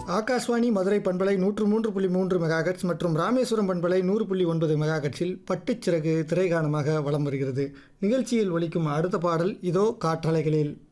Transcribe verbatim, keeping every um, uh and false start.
ஆகாஷ்வாணி மதுரை பண்பலை நூற்று மூன்று புள்ளி மூன்று மெகாஹெட்ஸ் மற்றும் ராமேஸ்வரம் பண்பலை நூறு புள்ளி ஒன்பது மெகாஹெட்ஸில் பட்டுச்சிறகு திரைகாணமாக வலம் வருகிறது. நிகழ்ச்சியில் ஒலிக்கும் அடுத்த பாடல் இதோ காற்றலைகளில்.